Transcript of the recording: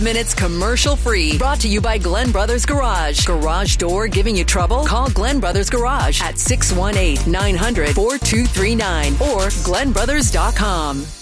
minutes commercial free. Brought to you by Glenn Brothers Garage. Garage door giving you trouble? Call Glenn Brothers Garage at 618-900-4239 or GlennBrothers.com.